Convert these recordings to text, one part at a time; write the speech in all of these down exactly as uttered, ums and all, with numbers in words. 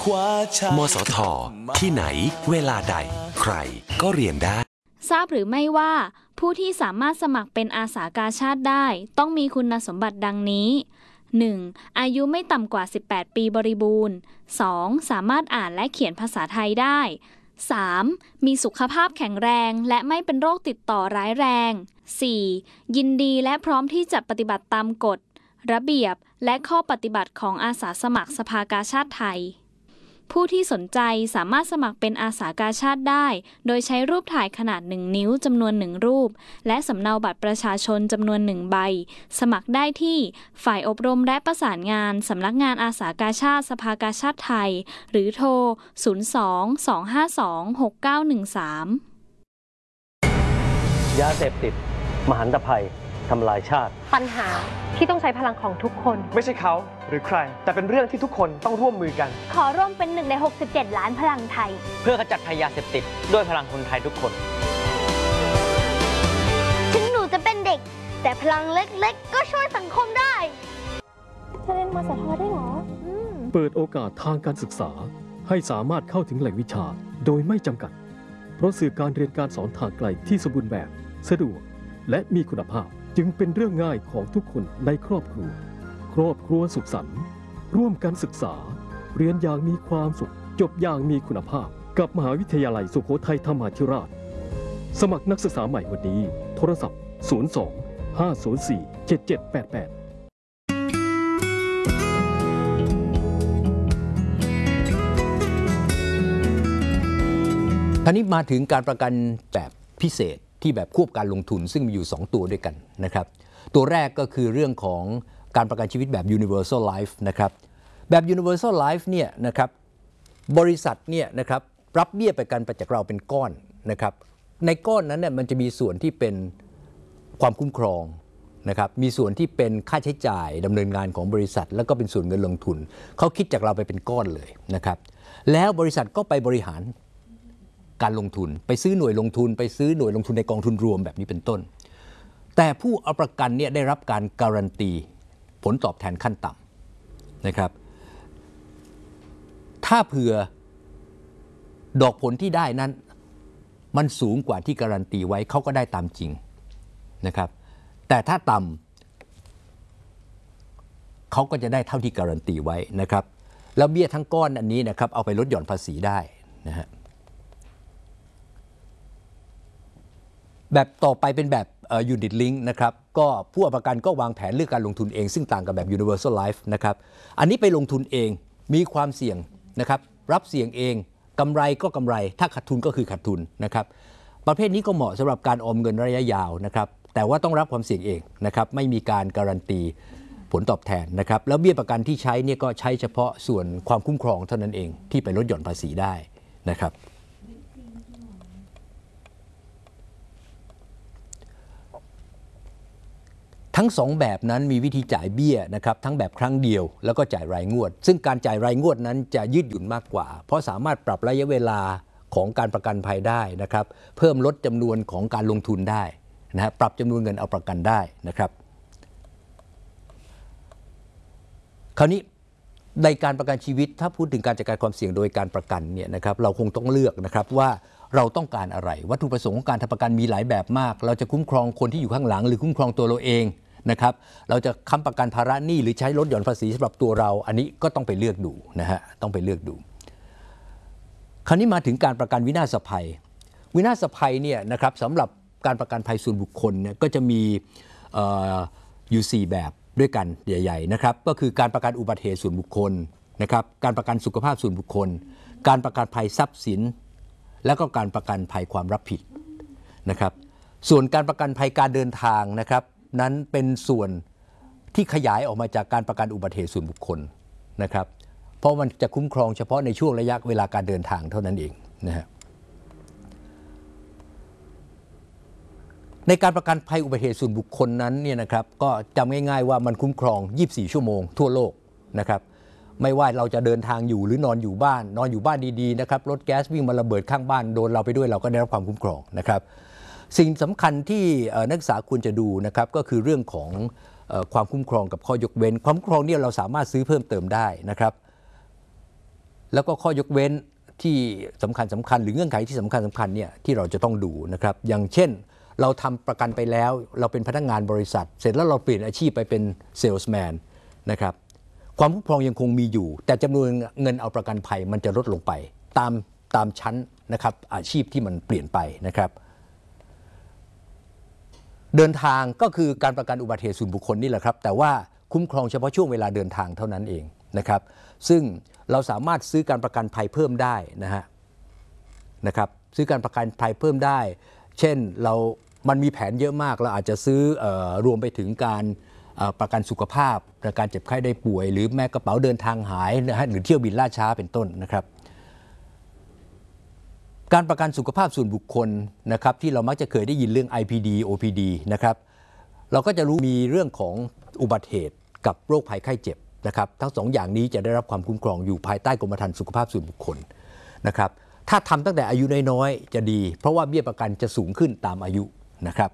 มสท.ที่ไหนเวลาใดใครก็เรียนได้ทราบหรือไม่ว่าผู้ที่สามารถสมัครเป็นอาสากาชาติได้ต้องมีคุณสมบัติดังนี้ หนึ่ง. อายุไม่ต่ำกว่าสิบแปดปีบริบูรณ์ สอง. สามารถอ่านและเขียนภาษาไทยได้ สาม. มีสุขภาพแข็งแรงและไม่เป็นโรคติดต่อร้ายแรง สี่. ยินดีและพร้อมที่จะปฏิบัติตามกฎระเบียบและข้อปฏิบัติของอาสาสมัครสภากาชาดไทยผู้ที่สนใจสามารถสมัครเป็นอาสากาชาติได้โดยใช้รูปถ่ายขนาดหนึ่งนิ้วจำนวนหนึ่งรูปและสำเนาบัตรประชาชนจำนวนหนึ่งใบสมัครได้ที่ฝ่ายอบรมและประสานงานสำนักงานอาสากาชาติสภากาชาติไทยหรือโทรศูนย์ สอง สอง ห้า สอง หก เก้า หนึ่ง สามยาเสพติดมหันตภัยทำลายชาติปัญหาที่ต้องใช้พลังของทุกคนไม่ใช่เขาหรือใครแต่เป็นเรื่องที่ทุกคนต้องร่วมมือกันขอร่วมเป็นหนึ่งในหกสิบเจ็ดล้านพลังไทยเพื่อขจัดภัยยาเสพติดด้วยพลังคนไทยทุกคนถึงหนูจะเป็นเด็กแต่พลังเล็กๆก็ช่วยสังคมได้เธอเรียนมสทได้หรอเปิดโอกาสทางการศึกษาให้สามารถเข้าถึงแหล่งวิชาโดยไม่จำกัดเพราะสื่อการเรียนการสอนทางไกลที่สมบูรณ์แบบสะดวกและมีคุณภาพจึงเป็นเรื่องง่ายของทุกคนในครอบครัวครอบครัวสุขสันต์ร่วมกันศึกษาเรียนอย่างมีความสุขจบอย่างมีคุณภาพกับมหาวิทยาลัยสุโขทัยธรรมาธิราชสมัครนักศึกษาใหม่วันนี้โทรศัพท์ศูนย์ สอง ห้า ศูนย์ สี่ เจ็ด เจ็ด แปด แปดทีนี้มาถึงการประกันแบบพิเศษที่แบบควบการลงทุนซึ่งมีอยู่สองตัวด้วยกันนะครับตัวแรกก็คือเรื่องของการประกันชีวิตแบบ Universal Life นะครับแบบ Universal Life เนี่ยนะครับบริษัทเนี่ยนะครับรับเบี้ยประกันจากเราเป็นก้อนนะครับในก้อนนั้นเนี่ยมันจะมีส่วนที่เป็นความคุ้มครองนะครับมีส่วนที่เป็นค่าใช้จ่ายดำเนินงานของบริษัทแล้วก็เป็นส่วนเงินลงทุนเขาคิดจากเราไปเป็นก้อนเลยนะครับแล้วบริษัทก็ไปบริหารการลงทุนไปซื้อหน่วยลงทุนไปซื้อหน่วยลงทุนในกองทุนรวมแบบนี้เป็นต้นแต่ผู้เอาประกันเนี่ยได้รับการการันตีผลตอบแทนขั้นต่ำนะครับถ้าเผื่อดอกผลที่ได้นั้นมันสูงกว่าที่การันตีไว้เขาก็ได้ตามจริงนะครับแต่ถ้าต่ำเขาก็จะได้เท่าที่การันตีไว้นะครับแล้วเบี้ยทั้งก้อนอันนี้นะครับเอาไปลดหย่อนภาษีได้นะฮะแบบต่อไปเป็นแบบ Unit Link นะครับก็ผู้ประกันก็วางแผนเลือกการลงทุนเองซึ่งต่างกับแบบ Universal Life นะครับอันนี้ไปลงทุนเองมีความเสี่ยงนะครับรับเสี่ยงเองกำไรก็กำไรถ้าขาดทุนก็คือขาดทุนนะครับประเภทนี้ก็เหมาะสำหรับการออมเงินระยะยาวนะครับแต่ว่าต้องรับความเสี่ยงเองนะครับไม่มีการการันตีผลตอบแทนนะครับแล้วเบี้ยประกันที่ใช้เนี่ยก็ใช้เฉพาะส่วนความคุ้มครองเท่านั้นเองที่ไปลดหย่อนภาษีได้นะครับทั้งสองแบบนั้นมีวิธีจ่ายเบี้ยนะครับทั้งแบบครั้งเดียวแล้วก็จ่ายรายงวดซึ่งการจ่ายรายงวดนั้นจะยืดหยุ่นมากกว่าเพราะสามารถปรับระยะเวลาของการประกันภัยได้นะครับเพิ่มลดจำนวนของการลงทุนได้นะฮะปรับจำนวนเงินเอาประกันได้นะครับคราวนี้ในการประกันชีวิตถ้าพูดถึงการจัดการความเสี่ยงโดยการประกันเนี่ยนะครับเราคงต้องเลือกนะครับว่าเราต้องการอะไรวัตถุประสงค์ของการทำประกันมีหลายแบบมากเราจะคุ้มครองคนที่อยู่ข้างหลังหรือคุ้มครองตัวเราเองนะครับเราจะค้ำประกันภาระหนี้หรือใช้ลดหย่อนภาษีสำหรับตัวเราอันนี้ก็ต้องไปเลือกดูนะฮะต้องไปเลือกดูคราวนี้มาถึงการประกันวินาศภัยวินาศภัยเนี่ยนะครับสำหรับการประกันภัยส่วนบุคคลเนี่ยก็จะมีเอ่ออยู่สี่แบบด้วยกันใหญ่ๆนะครับก็คือการประกันอุบัติเหตุส่วนบุคคลนะครับการประกันสุขภาพส่วนบุคคลการประกันภัยทรัพย์สินแล้วก็การประกันภัยความรับผิดนะครับส่วนการประกันภัยการเดินทางนะครับนั้นเป็นส่วนที่ขยายออกมาจากการประกันอุบัติเหตุส่วนบุคคลนะครับเพราะมันจะคุ้มครองเฉพาะในช่วงระยะเวลาการเดินทางเท่านั้นเองนะฮะในการประกันภัยอุบัติเหตุส่วนบุคคลนั้นเนี่ยนะครับก็จำง่ายๆว่ามันคุ้มครองยี่สิบสี่ชั่วโมงทั่วโลกนะครับไม่ว่าเราจะเดินทางอยู่หรือนอนอยู่บ้านนอนอยู่บ้านดีๆนะครับรถแก๊สวิ่งมาระเบิดข้างบ้านโดนเราไปด้วยเราก็ได้รับความคุ้มครองนะครับสิ่งสำคัญที่นักศึกษาควรจะดูนะครับก็คือเรื่องของความคุ้มครองกับข้อยกเว้นความคุ้มครองเนี่ยเราสามารถซื้อเพิ่มเติมได้นะครับแล้วก็ข้อยกเว้นที่สำคัญสำคัญหรือเงื่อนไขที่สำคัญสำคัญเนี่ยที่เราจะต้องดูนะครับอย่างเช่นเราทำประกันไปแล้วเราเป็นพนักงานบริษัทเสร็จแล้วเราเปลี่ยนอาชีพไปเป็นเซลส์แมนนะครับความคุ้มครองยังคงมีอยู่แต่จำนวนเงินเอาประกันภัยมันจะลดลงไปตามตามชั้นนะครับอาชีพที่มันเปลี่ยนไปนะครับเดินทางก็คือการประกันอุบัติเหตุส่วนบุคคลนี่แหละครับแต่ว่าคุ้มครองเฉพาะช่วงเวลาเดินทางเท่านั้นเองนะครับซึ่งเราสามารถซื้อการประกันภัยเพิ่มได้นะฮะนะครับซื้อการประกันภัยเพิ่มได้เช่นเรามันมีแผนเยอะมากเราอาจจะซื้อเอ่อรวมไปถึงการประกันสุขภาพการเจ็บไข้ได้ป่วยหรือแม้กระเป๋าเดินทางหายนะฮะหรือเที่ยวบินล่าช้าเป็นต้นนะครับการประกันสุขภาพส่วนบุคคลนะครับที่เรามักจะเคยได้ยินเรื่อง ไอ พี ดี โอ พี ดี นะครับเราก็จะรู้มีเรื่องของอุบัติเหตุกับโรคภัยไข้เจ็บนะครับทั้งสองอย่างนี้จะได้รับความคุ้มครองอยู่ภายใต้กรมธรรม์สุขภาพส่วนบุคคลนะครับถ้าทำตั้งแต่อายุน้อยๆจะดีเพราะว่าเบี้ยประกันจะสูงขึ้นตามอายุนะครับ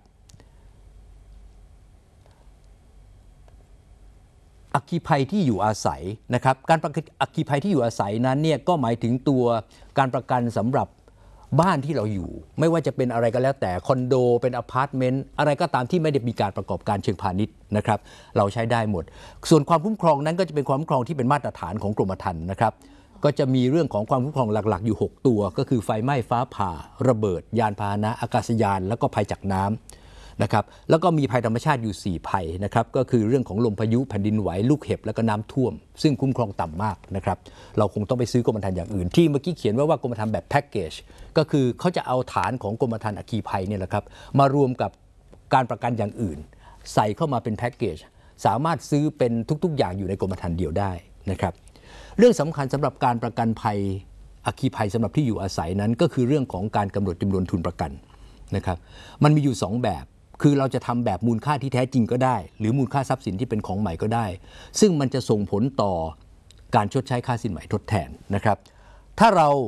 อัคคีภัยที่อยู่อาศัยนะครับการประกันอัคคีภัยที่อยู่อาศัยนั้นเนี่ยก็หมายถึงตัวการประกันสำหรับบ้านที่เราอยู่ไม่ว่าจะเป็นอะไรก็แล้วแต่คอนโดเป็นอพาร์ตเมนต์อะไรก็ตามที่ไม่ได้มีการประกอบการเชิงพาณิชย์นะครับเราใช้ได้หมดส่วนความคุ้มครองนั้นก็จะเป็นความคุ้มครองที่เป็นมาตรฐานของกรมธรรม์นะครับก็จะมีเรื่องของความคุ้มครองหลักๆอยู่หกตัวก็คือไฟไหม้ฟ้าผ่าระเบิดยานพาหนะอากาศยานแล้วก็ภัยจากน้ำนะครับแล้วก็มีภัยธรรมชาติอยู่สี่ภัยนะครับก็คือเรื่องของลมพายุแผ่นดินไหวลูกเห็บแล้วก็น้ำท่วมซึ่งคุ้มครองต่ำมากนะครับเราคงต้องไปซื้อกรมธรรม์อย่างอื่นที่เมื่อกี้เขียนไว้ว่ากรมธรรม์แบบแพ็กเกจก็คือเขาจะเอาฐานของกรมธรรม์อัคคีภัยเนี่ยแหละครับมารวมกับการประกันอย่างอื่นใส่เข้ามาเป็นแพ็กเกจสามารถซื้อเป็นทุกๆอย่างอยู่ในกรมธรรม์เดียวได้นะครับเรื่องสำคัญสำหรับการประกันภัยอัคคีภัยสำหรับที่อยู่อาศัยนั้นก็คือเรื่องของการกำหนดจำนวนทุนประกันนะครับมันมีอยู่สองแบบคือเราจะทำแบบมูลค่าที่แท้จริงก็ได้หรือมูลค่าทรัพย์สินที่เป็นของใหม่ก็ได้ซึ่งมันจะส่งผลต่อการชดใช้ค่าสินไหมทดแทนนะครับถ้าเรา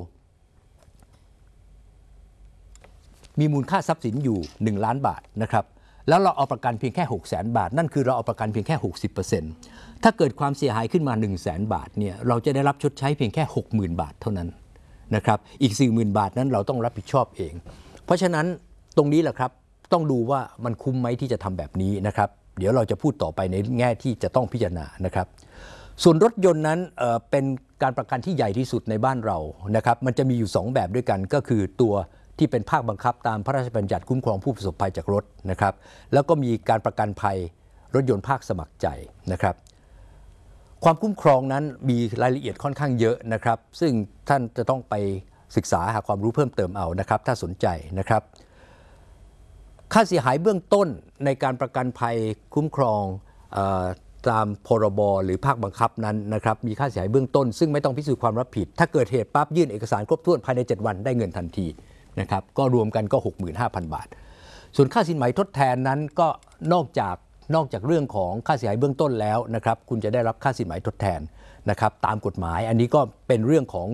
มีมูลค่าทรัพย์สินอยู่หนึ่งล้านบาทนะครับแล้วเราเอาประกันเพียงแค่หกแสนบาทนั่นคือเราเอาประกันเพียงแค่ หกสิบเปอร์เซ็นต์ ถ้าเกิดความเสียหายขึ้นมา หนึ่งแสนบาทเนี่ยเราจะได้รับชดใช้เพียงแค่ หกหมื่นบาทเท่านั้นนะครับอีก สี่หมื่นบาทนั้นเราต้องรับผิดชอบเองเพราะฉะนั้นตรงนี้แหละครับต้องดูว่ามันคุ้มไหมที่จะทำแบบนี้นะครับเดี๋ยวเราจะพูดต่อไปในแง่ที่จะต้องพิจารณานะครับส่วนรถยนต์นั้นเอ่อเป็นการประกันที่ใหญ่ที่สุดในบ้านเรานะครับมันจะมีอยู่สองแบบด้วยกันก็คือตัวที่เป็นภาคบังคับตามพระราชบัญญัติคุ้มครองผู้ประสบภัยจากรถนะครับแล้วก็มีการประกันภัยรถยนต์ภาคสมัครใจนะครับความคุ้มครองนั้นมีรายละเอียดค่อนข้างเยอะนะครับซึ่งท่านจะต้องไปศึกษาหาความรู้เพิ่มเติมเอานะครับถ้าสนใจนะครับค่าเสียหายเบื้องต้นในการประกันภัยคุ้มครองเอ่อตามพรบหรือภาคบังคับนั้นนะครับมีค่าเสียหายเบื้องต้นซึ่งไม่ต้องพิสูจน์ความรับผิดถ้าเกิดเหตุปั๊บยื่นเอกสารครบถ้วนภายในเจ็ดวันได้เงินทันทีนะครับก็รวมกันก็ หกหมื่นห้าพัน บาทส่วนค่าสินไหมทดแทนนั้นก็นอกจากนอกจากเรื่องของค่าเสียหายเบื้องต้นแล้วนะครับคุณจะได้รับค่าสินไหมทดแทนนะครับตามกฎหมายอันนี้ก็เป็นเรื่องของ